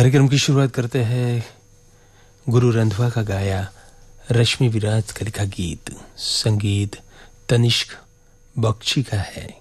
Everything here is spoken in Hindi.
कार्यक्रम की शुरुआत करते हैं गुरु रंधवा का गाया रश्मि विराज का लिखा गीत, संगीत तनिष्क बख्शी का है।